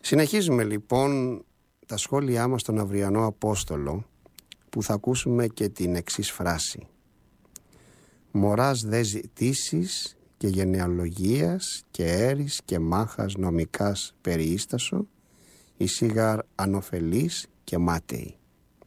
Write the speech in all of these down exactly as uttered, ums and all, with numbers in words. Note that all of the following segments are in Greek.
Συνεχίζουμε λοιπόν τα σχόλιά μας στον αυριανό Απόστολο, που θα ακούσουμε και την εξής φράση: «Μωράς δε ζητήσεις και γενεαλογίας και έρης και μάχας νομικάς περιίστασο, εισήγαρ ανοφελής και μάταιοι».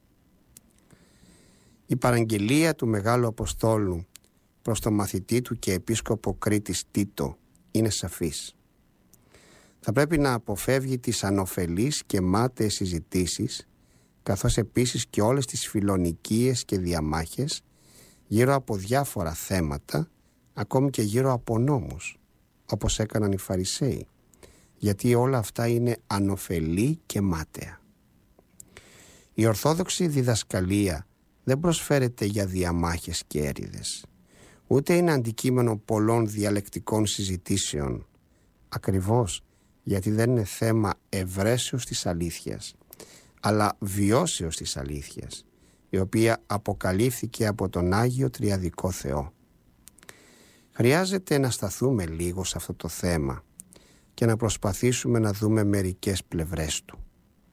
Η παραγγελία του Μεγάλου Αποστόλου προς το μαθητή του και επίσκοπο Κρήτης Τίτο είναι σαφής. Θα πρέπει να αποφεύγει τις ανοφελείς και μάταιες συζητήσεις, καθώς επίσης και όλες τις φιλονικίες και διαμάχες γύρω από διάφορα θέματα, ακόμη και γύρω από νόμους, όπως έκαναν οι Φαρισαίοι, γιατί όλα αυτά είναι ανοφελή και μάταια. Η ορθόδοξη διδασκαλία δεν προσφέρεται για διαμάχες και έρηδες, ούτε είναι αντικείμενο πολλών διαλεκτικών συζητήσεων, ακριβώς γιατί δεν είναι θέμα ευρέσεως της αλήθειας, αλλά βιώσεως της αλήθειας, η οποία αποκαλύφθηκε από τον Άγιο Τριαδικό Θεό. Χρειάζεται να σταθούμε λίγο σε αυτό το θέμα και να προσπαθήσουμε να δούμε μερικές πλευρές του.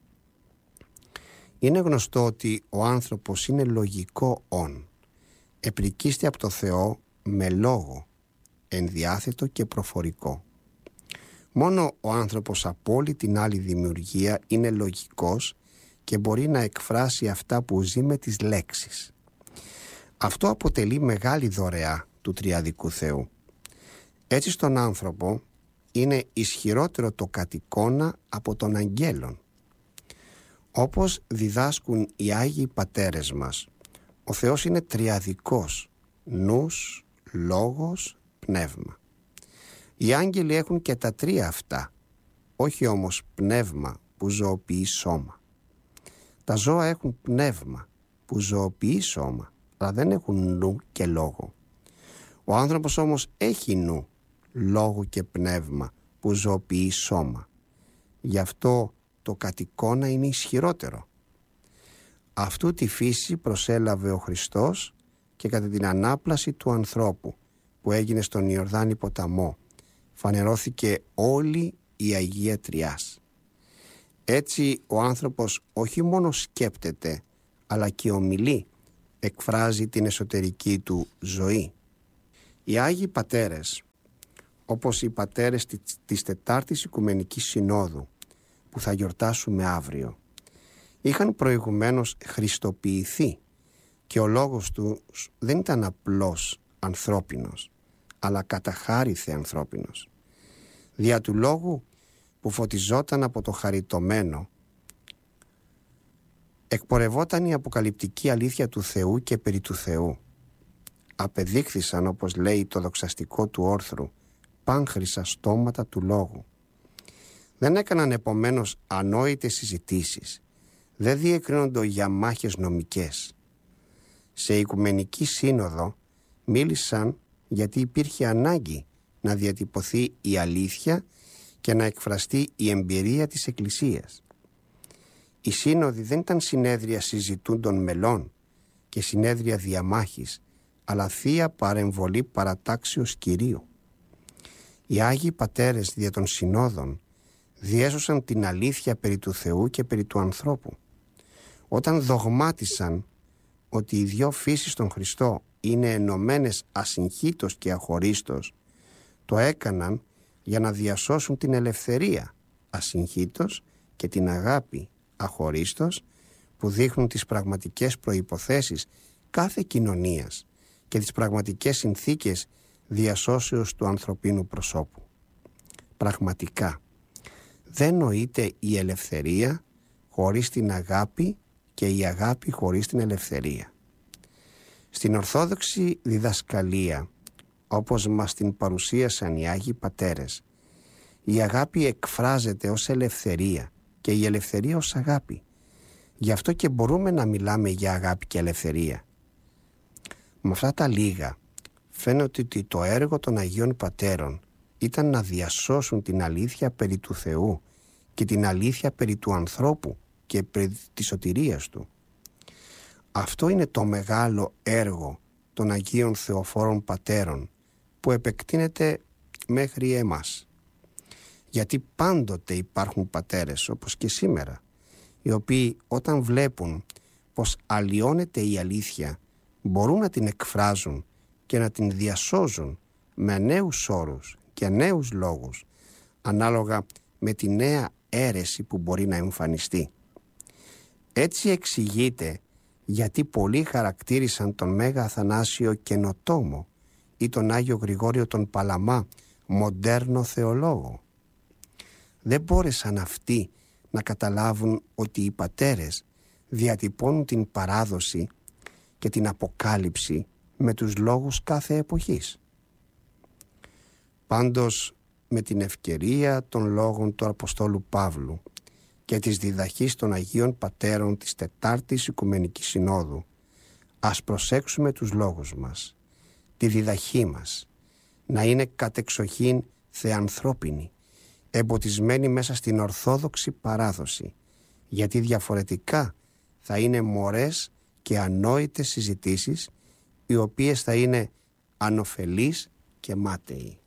Είναι γνωστό ότι ο άνθρωπος είναι λογικό όν, επρικίστη από το Θεό με λόγο, ενδιάθετο και προφορικό. Μόνο ο άνθρωπος από όλη την άλλη δημιουργία είναι λογικός και μπορεί να εκφράσει αυτά που ζει με τις λέξεις. Αυτό αποτελεί μεγάλη δωρεά του Τριαδικού Θεού. Έτσι στον άνθρωπο είναι ισχυρότερο το κατ' εικόνα από των αγγέλων. Όπως διδάσκουν οι Άγιοι Πατέρες μας, ο Θεός είναι τριαδικός, νους, λόγος, πνεύμα. Οι άγγελοι έχουν και τα τρία αυτά, όχι όμως πνεύμα που ζωοποιεί σώμα. Τα ζώα έχουν πνεύμα που ζωοποιεί σώμα, αλλά δεν έχουν νου και λόγο. Ο άνθρωπος όμως έχει νου, λόγο και πνεύμα που ζωοποιεί σώμα. Γι' αυτό το κατ' εικόνα είναι ισχυρότερο. Αυτού τη φύση προσέλαβε ο Χριστός και κατά την ανάπλαση του ανθρώπου που έγινε στον Ιορδάνη ποταμό φανερώθηκε όλη η Αγία Τριάς. Έτσι ο άνθρωπος όχι μόνο σκέπτεται, αλλά και ομιλεί, εκφράζει την εσωτερική του ζωή. Οι Άγιοι Πατέρες, όπως οι πατέρες της Τετάρτης Οικουμενικής Συνόδου, που θα γιορτάσουμε αύριο, είχαν προηγουμένως χριστοποιηθεί και ο λόγος τους δεν ήταν απλώς ανθρώπινος, αλλά καταχάριθε ανθρώπινος. Δια του λόγου που φωτιζόταν από το χαριτωμένο, εκπορευόταν η αποκαλυπτική αλήθεια του Θεού και περί του Θεού. Απεδείχθησαν, όπως λέει το δοξαστικό του όρθρου, πάνχρυσα στόματα του λόγου. Δεν έκαναν επομένως ανόητες συζητήσεις, δεν διεκρίνονται για μάχες νομικές. Σε Οικουμενική Σύνοδο μίλησαν γιατί υπήρχε ανάγκη να διατυπωθεί η αλήθεια και να εκφραστεί η εμπειρία της Εκκλησίας. Οι σύνοδοι δεν ήταν συνέδρια συζητούντων μελών και συνέδρια διαμάχης, αλλά θεία παρεμβολή παρατάξεως Κυρίου. Οι Άγιοι Πατέρες δια των συνόδων διέσωσαν την αλήθεια περί του Θεού και περί του ανθρώπου. Όταν δογμάτισαν ότι οι δυο φύσεις των Χριστό είναι ενωμένες ασυγχύτως και αχωρίστως, το έκαναν για να διασώσουν την ελευθερία ασυγχύτως και την αγάπη αχωρίστως, που δείχνουν τις πραγματικές προϋποθέσεις κάθε κοινωνίας και τις πραγματικές συνθήκες διασώσεως του ανθρωπίνου προσώπου. Πραγματικά δεν νοείται η ελευθερία χωρίς την αγάπη και η αγάπη χωρίς την ελευθερία. Στην Ορθόδοξη διδασκαλία, όπως μας την παρουσίασαν οι Άγιοι Πατέρες, η αγάπη εκφράζεται ως ελευθερία και η ελευθερία ως αγάπη. Γι' αυτό και μπορούμε να μιλάμε για αγάπη και ελευθερία. Με αυτά τα λίγα φαίνεται ότι το έργο των Αγίων Πατέρων ήταν να διασώσουν την αλήθεια περί του Θεού και την αλήθεια περί του ανθρώπου και περί της σωτηρίας του. Αυτό είναι το μεγάλο έργο των Αγίων Θεοφόρων Πατέρων που επεκτείνεται μέχρι εμάς. Γιατί πάντοτε υπάρχουν πατέρες, όπως και σήμερα, οι οποίοι όταν βλέπουν πως αλλοιώνεται η αλήθεια, μπορούν να την εκφράζουν και να την διασώζουν με νέους όρους και νέους λόγους, ανάλογα με τη νέα αίρεση που μπορεί να εμφανιστεί. Έτσι εξηγείται γιατί πολλοί χαρακτήρισαν τον Μέγα Αθανάσιο καινοτόμο ή τον Άγιο Γρηγόριο τον Παλαμά μοντέρνο θεολόγο. Δεν μπόρεσαν αυτοί να καταλάβουν ότι οι πατέρες διατυπώνουν την παράδοση και την αποκάλυψη με τους λόγους κάθε εποχής. Πάντως, με την ευκαιρία των λόγων του Αποστόλου Παύλου και της διδαχής των Αγίων Πατέρων της Τετάρτης Οικουμενικής Συνόδου, ας προσέξουμε τους λόγους μας, τη διδαχή μας, να είναι κατεξοχήν θεανθρώπινη, εμποτισμένη μέσα στην ορθόδοξη παράδοση, γιατί διαφορετικά θα είναι μωρές και ανόητες συζητήσεις, οι οποίες θα είναι ανωφελείς και μάταιοι.